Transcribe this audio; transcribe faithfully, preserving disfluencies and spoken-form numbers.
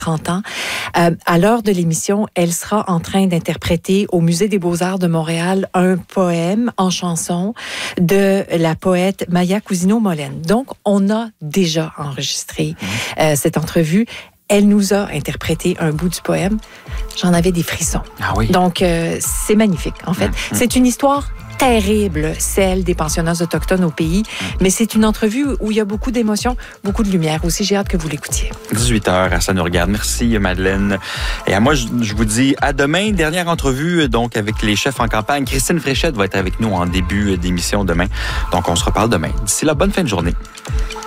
trente ans. Euh, à l'heure de l'émission, elle sera en train d'interpréter au Musée des Beaux-Arts de Montréal un poème en chanson de la poète Maya Cousineau-Molène. Donc, on a déjà enregistré euh, cette entrevue. Elle nous a interprété un bout du poème. J'en avais des frissons. Ah oui. Donc, euh, c'est magnifique. En fait, mmh. c'est une histoire terrible, celle des pensionnats autochtones au pays. Mmh. Mais c'est une entrevue où il y a beaucoup d'émotions, beaucoup de lumière aussi. J'ai hâte que vous l'écoutiez. dix-huit heures, ça nous regarde. Merci, Madeleine. Et à moi, je, je vous dis à demain. Dernière entrevue donc avec les chefs en campagne. Christine Fréchette va être avec nous en début d'émission demain. Donc, on se reparle demain. D'ici là, bonne fin de journée.